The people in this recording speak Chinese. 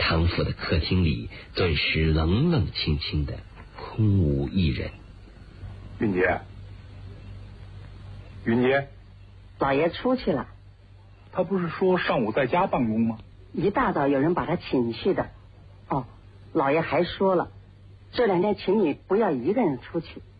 常府的客厅里顿时冷冷清清的，空无一人。 云杰，云杰， 老爷出去了。 他不是说上午在家办公吗？ 一大早有人把他请去的。哦，老爷还说了，这2天请你不要一个人出去。